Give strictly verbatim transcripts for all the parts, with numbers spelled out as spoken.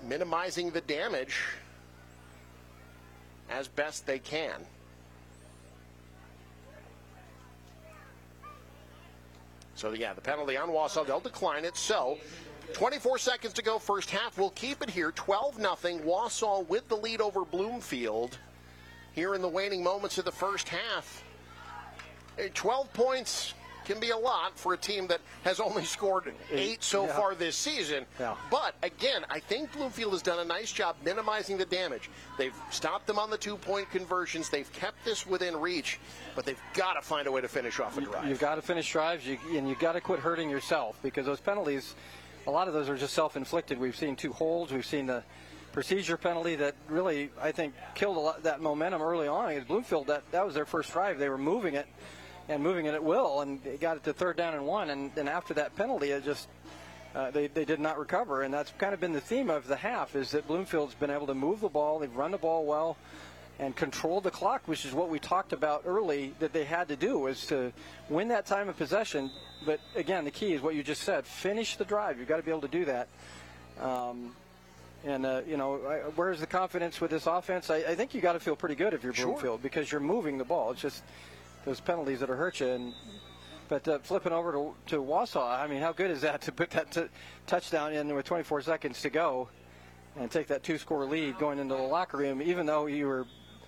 minimizing the damage as best they can. So, yeah, the penalty on Wausau, they'll decline it. So, twenty-four seconds to go, first half. We'll keep it here, twelve nothing. Wausau with the lead over Bloomfield here in the waning moments of the first half. twelve points can be a lot for a team that has only scored eight so yeah. far this season. Yeah. But, again, I think Bloomfield has done a nice job minimizing the damage. They've stopped them on the two-point conversions. They've kept this within reach, but they've got to find a way to finish off a drive. You've got to finish drives, you, and you've got to quit hurting yourself, because those penalties, a lot of those are just self-inflicted. We've seen two holds. We've seen the procedure penalty that really, I think, killed a lot, that momentum early on. Because Bloomfield, that, that was their first drive. They were moving it. And moving it at will, and they got it to third down and one, and then after that penalty, it just uh, they they did not recover, and that's kind of been the theme of the half, is that Bloomfield's been able to move the ball, they've run the ball well, and control the clock, which is what we talked about early that they had to do, is to win that time of possession. But again, the key is what you just said: finish the drive. You've got to be able to do that. Um, And, uh, you know, where's the confidence with this offense? I, I think you got to feel pretty good if you're Bloomfield, sure, because you're moving the ball. It's just those penalties that are hurt you. And, but uh, flipping over to, to Wausau, I mean, how good is that to put that t- touchdown in with twenty-four seconds to go and take that two-score lead going into the locker room, even though you were,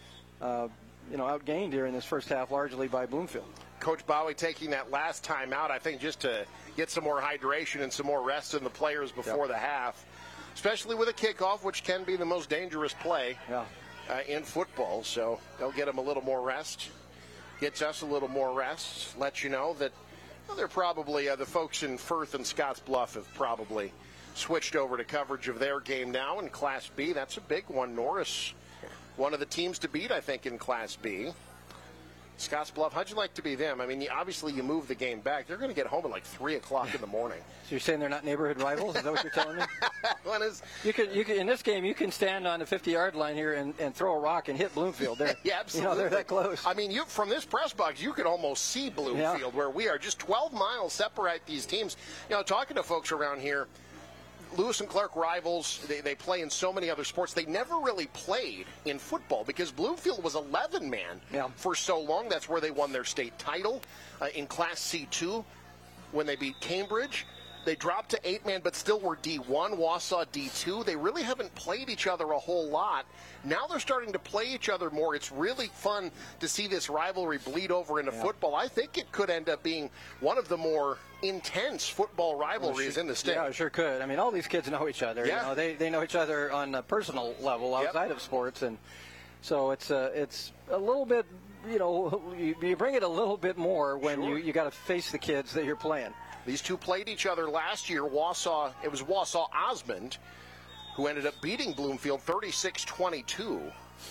uh, you know, outgained here in this first half largely by Bloomfield. Coach Bowie taking that last time out, I think, just to get some more hydration and some more rest in the players before yep. the half, especially with a kickoff, which can be the most dangerous play yeah. uh, in football. So they'll get them a little more rest. Gets us a little more rest. Let you know that well, they're probably, uh, the folks in Firth and Scottsbluff have probably switched over to coverage of their game now in Class B. That's a big one. Norris, one of the teams to beat, I think, in Class B. Scottsbluff, how'd you like to be them? I mean, obviously you move the game back. They're going to get home at like three o'clock in the morning. So you're saying they're not neighborhood rivals? Is that what you're telling me? When is... You could, you could, in this game, you can stand on the fifty-yard line here and, and throw a rock and hit Bloomfield. They're, yeah, absolutely. You know, they're that close. I mean, you from this press box, you could almost see Bloomfield, yeah. where we are. Just twelve miles separate these teams. You know, talking to folks around here, Lewis and Clark rivals, they, they play in so many other sports. They never really played in football because Bloomfield was eleven man yeah. for so long. That's where they won their state title uh, in Class C two when they beat Cambridge. They dropped to eight man, but still were D one, Wausau D two. They really haven't played each other a whole lot. Now they're starting to play each other more. It's really fun to see this rivalry bleed over into yeah. football. I think it could end up being one of the more intense football rivalries well, sure, in the state. Yeah, it sure could. I mean, all these kids know each other. Yeah. You know, they, they know each other on a personal level outside yep. of sports. And so it's, uh, it's a little bit, you know, you, you bring it a little bit more when sure. you, you got to face the kids that you're playing. These two played each other last year. Wausau, it was Wausau Osmond who ended up beating Bloomfield thirty-six twenty-two.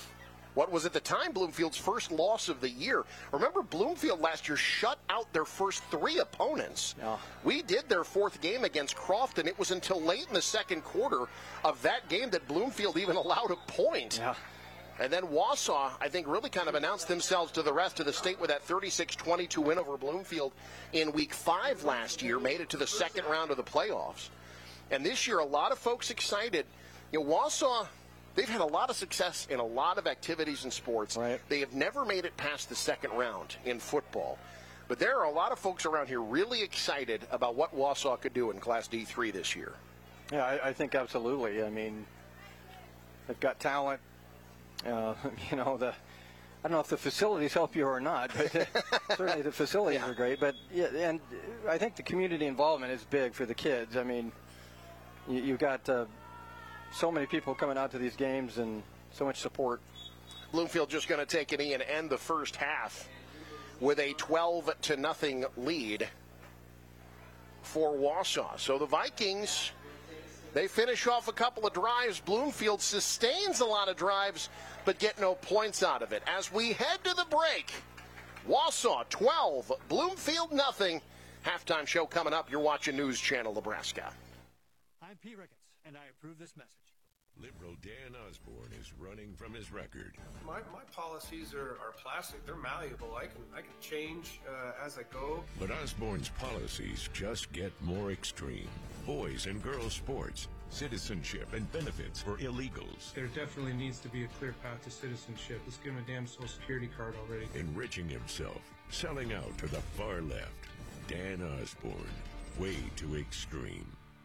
What was at the time Bloomfield's first loss of the year. Remember, Bloomfield last year shut out their first three opponents. Yeah. We did their fourth game against Crofton. It was until late in the second quarter of that game that Bloomfield even allowed a point. Yeah. And then Wausau, I think, really kind of announced themselves to the rest of the state with that thirty-six twenty-two win over Bloomfield in week five last year, made it to the second round of the playoffs. And this year, a lot of folks excited. You know, Wausau, they've had a lot of success in a lot of activities and sports. Right. They have never made it past the second round in football. But there are a lot of folks around here really excited about what Wausau could do in Class D three this year. Yeah, I, I think absolutely. I mean, they've got talent. Uh, you know, the I don't know if the facilities help you or not, but certainly the facilities yeah. are great. But yeah, and I think the community involvement is big for the kids. I mean, you, you've got uh, so many people coming out to these games and so much support. Bloomfield just going to take an E and end the first half with a twelve to nothing lead for Wausau. So the Vikings, they finish off a couple of drives. Bloomfield sustains a lot of drives, but get no points out of it. As we head to the break, Wausau twelve, Bloomfield nothing. Halftime show coming up. You're watching News Channel Nebraska. I'm Pete Ricketts, and I approve this message. Liberal Dan Osborne is running from his record. My, my policies are, are plastic. They're malleable. I can I can change uh, as I go. But Osborne's policies just get more extreme. Boys and girls sports, citizenship and benefits for illegals, There definitely needs to be a clear path to citizenship. Let's give him a damn social security card already. enriching himself, selling out to the far left. Dan Osborne, way too extreme.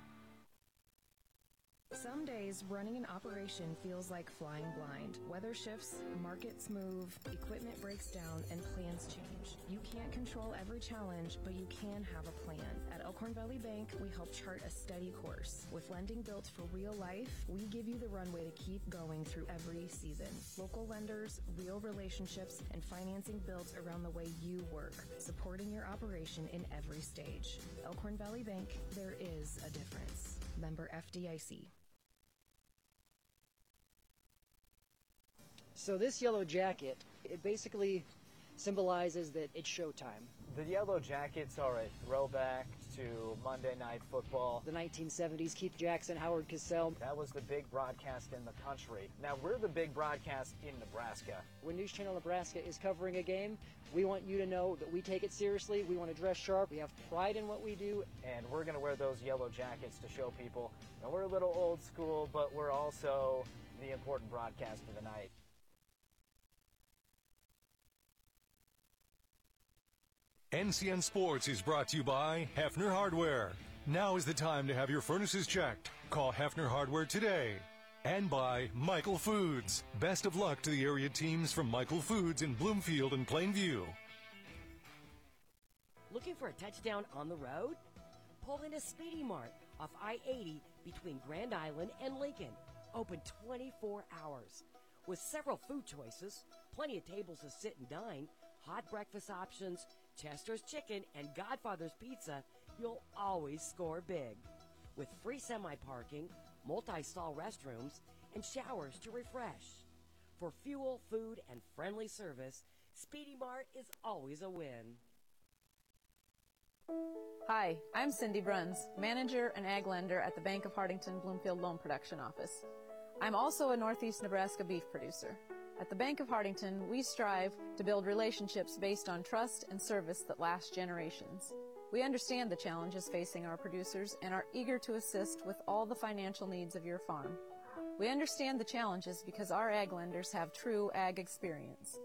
Some days, running an operation feels like flying blind. Weather shifts, markets move, equipment breaks down, and plans change. You can't control every challenge, but you can have a plan. At Elkhorn Valley Bank, we help chart a steady course. With lending built for real life, we give you the runway to keep going through every season. Local lenders, real relationships, and financing built around the way you work, supporting your operation in every stage. Elkhorn Valley Bank, there is a difference. Member F D I C. So this yellow jacket, it basically symbolizes that it's showtime. The Yellow Jackets are a throwback to Monday Night Football. The nineteen seventies, Keith Jackson, Howard Cosell. That was the big broadcast in the country. Now we're the big broadcast in Nebraska. When News Channel Nebraska is covering a game, we want you to know that we take it seriously. We want to dress sharp. We have pride in what we do. And we're going to wear those yellow jackets to show people that we're a little old school, but we're also the important broadcast of the night. N C N Sports is brought to you by Hefner Hardware. Now is the time to have your furnaces checked. Call Hefner Hardware today. And by Michael Foods. Best of luck to the area teams from Michael Foods in Bloomfield and Plainview. Looking for a touchdown on the road? Pull into Speedy Mart off I eighty between Grand Island and Lincoln. Open twenty-four hours. With several food choices, plenty of tables to sit and dine, hot breakfast options, Chester's Chicken, and Godfather's Pizza, you'll always score big. With free semi-parking, multi-stall restrooms, and showers to refresh. For fuel, food, and friendly service, Speedy Mart is always a win. Hi, I'm Cindy Bruns, manager and ag lender at the Bank of Hardington Bloomfield Loan Production Office. I'm also a Northeast Nebraska beef producer. At the Bank of Hardington, we strive to build relationships based on trust and service that last generations. We understand the challenges facing our producers and are eager to assist with all the financial needs of your farm. We understand the challenges because our ag lenders have true ag experience.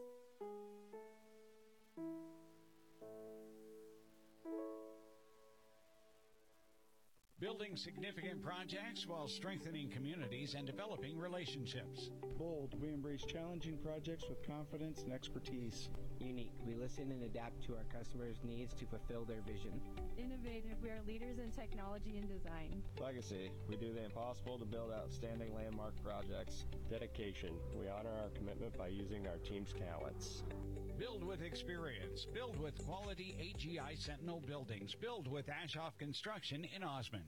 Building significant projects while strengthening communities and developing relationships. Bold, we embrace challenging projects with confidence and expertise. Unique, we listen and adapt to our customers' needs to fulfill their vision. Innovative, we are leaders in technology and design. Legacy, we do the impossible to build outstanding landmark projects. Dedication, we honor our commitment by using our team's talents. Build with experience. Build with quality A G I Sentinel buildings. Build with Ashoff Construction in Osmond.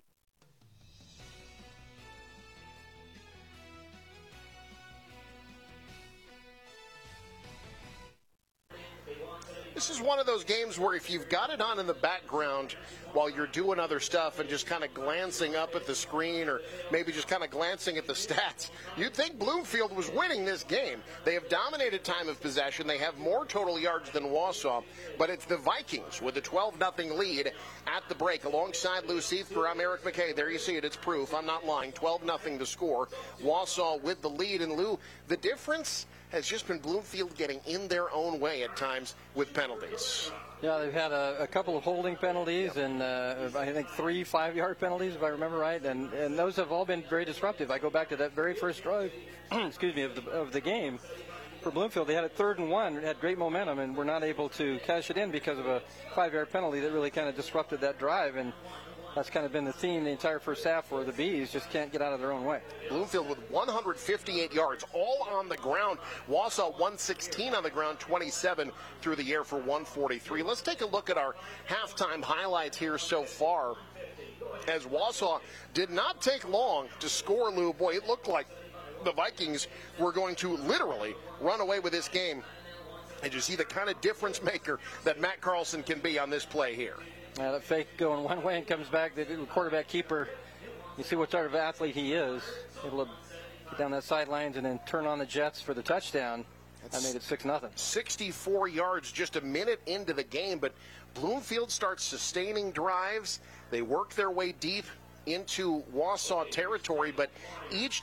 This is one of those games where if you've got it on in the background while you're doing other stuff and just kind of glancing up at the screen or maybe just kind of glancing at the stats, you'd think Bloomfield was winning this game. They have dominated time of possession. They have more total yards than Wausau, but it's the Vikings with a twelve nothing lead at the break. Alongside Lou Seithker, I'm Eric McKay. There you see it. It's proof. I'm not lying. twelve nothing to score. Wausau with the lead. And Lou, the difference has just been Bloomfield getting in their own way at times with penalties. Yeah, they've had a, a couple of holding penalties and uh, I think three five-yard penalties, if I remember right, and, and those have all been very disruptive. I go back to that very first drive, excuse me, of the, of the game for Bloomfield. They had it third and one, had great momentum, and were not able to cash it in because of a five-yard penalty that really kind of disrupted that drive. And that's kind of been the theme the entire first half, where the Bees just can't get out of their own way. Bloomfield with one hundred fifty-eight yards, all on the ground. Wausau one sixteen on the ground, twenty-seven through the air for one forty-three. Let's take a look at our halftime highlights here so far, as Wausau did not take long to score, Lou. Boy, it looked like the Vikings were going to literally run away with this game. And you see the kind of difference maker that Matt Carlson can be on this play here. Uh, that fake going one way and comes back. The quarterback keeper, you see what sort of athlete he is, able to get down that sidelines and then turn on the Jets for the touchdown. That made it six nothing. sixty-four yards just a minute into the game, but Bloomfield starts sustaining drives. They work their way deep into Wausau territory, but each